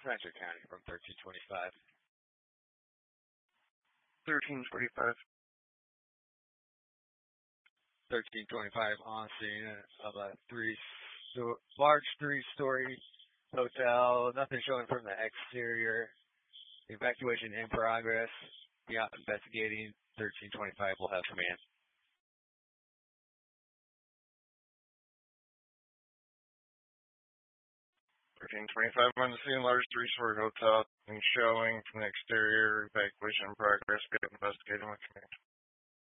Rancho County from 1325. 1345. 1325 on scene of a large three-story hotel. Nothing showing from the exterior. Evacuation in progress. Yeah, investigating. 1325 will have command. 1325 on the scene, large three-story hotel and showing from the exterior. Evacuation in progress. Good investigating with command.